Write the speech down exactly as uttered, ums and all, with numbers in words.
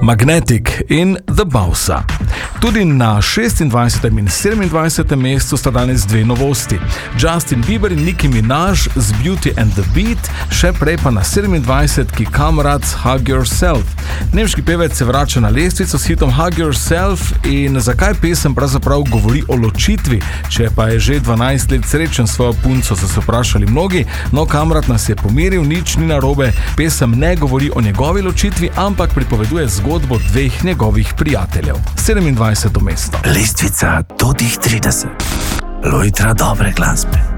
Magnetic in The Bouncer. Tudi na šestindvajsetem in sedemindvajsetem mestu sta danes dve novosti. Justin Bieber in Nicki Minaj z Beauty and the Beat, še prej pa na sedemindvajsetki Kamrat's Hug Yourself. Nemški pevec se vrača na lestvico s hitom Hug Yourself in zakaj pesem pravzaprav govori o ločitvi, če pa je že dvanajst let srečen s svojo punco, so se vprašali mnogi, no Kamrat nas je pomiril, nič ni narobe, pesem ne govori o njegovi ločitvi, ampak pripoveduje zgodbo dveh njegovih prijateljev. sedemindvajseto mesto. Lestvica do tih trideset. Lojtra dobre glasbe.